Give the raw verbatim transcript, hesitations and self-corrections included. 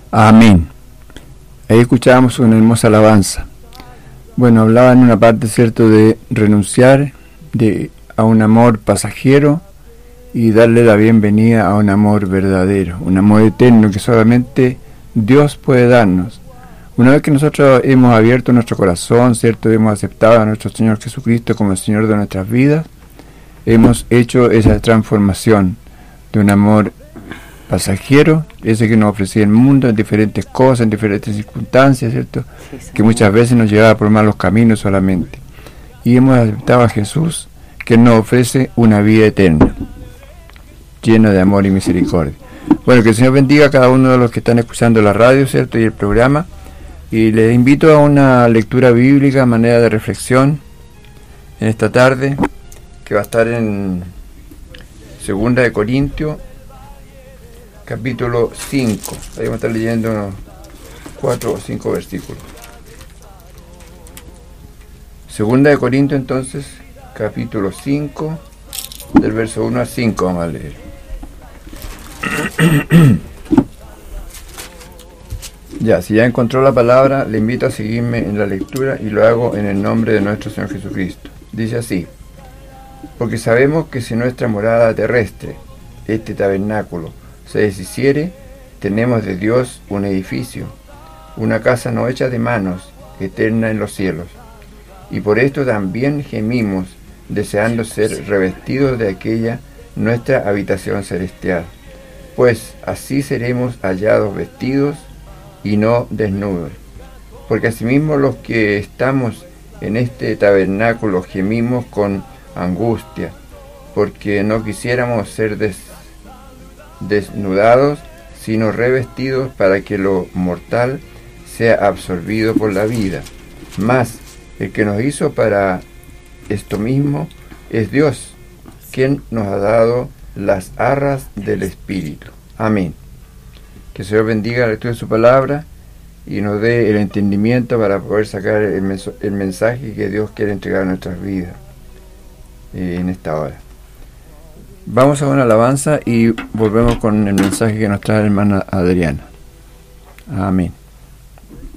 Amén. Ahí escuchábamos una hermosa alabanza. Bueno, hablaba en una parte, cierto, de renunciar de, a un amor pasajero y darle la bienvenida a un amor verdadero, un amor eterno que solamente Dios puede darnos. Una vez que nosotros hemos abierto nuestro corazón, cierto, hemos aceptado a nuestro Señor Jesucristo como el Señor de nuestras vidas, hemos hecho esa transformación de un amor pasajero, ese que nos ofrecía el mundo en diferentes cosas, en diferentes circunstancias, ¿cierto? Sí, que muchas veces nos llevaba por malos caminos solamente. Y hemos aceptado a Jesús, que nos ofrece una vida eterna, llena de amor y misericordia. Bueno, que el Señor bendiga a cada uno de los que están escuchando la radio, ¿cierto? Y el programa. Y les invito a una lectura bíblica, manera de reflexión, en esta tarde, que va a estar en Segunda de Corintios, capítulo cinco. Ahí vamos a estar leyendo unos cuatro o cinco versículos. Segunda de Corintios, entonces, capítulo cinco, del verso uno al cinco vamos a leer. Ya, si ya encontró la palabra, le invito a seguirme en la lectura y lo hago en el nombre de nuestro Señor Jesucristo. Dice así: porque sabemos que si nuestra morada terrestre, este tabernáculo, se deshiciere, tenemos de Dios un edificio, una casa no hecha de manos, eterna en los cielos. Y por esto también gemimos, deseando ser revestidos de aquella nuestra habitación celestial, pues así seremos hallados vestidos y no desnudos. Porque asimismo los que estamos en este tabernáculo gemimos con angustia, porque no quisiéramos ser des desnudados, sino revestidos, para que lo mortal sea absorbido por la vida. Mas el que nos hizo para esto mismo es Dios, quien nos ha dado las arras del Espíritu. Amén. Que el Señor bendiga la lectura de su palabra y nos dé el entendimiento para poder sacar el, mens el mensaje que Dios quiere entregar a nuestras vidas eh, en esta hora. Vamos a una alabanza y volvemos con el mensaje que nos trae la hermana Adriana. Amén.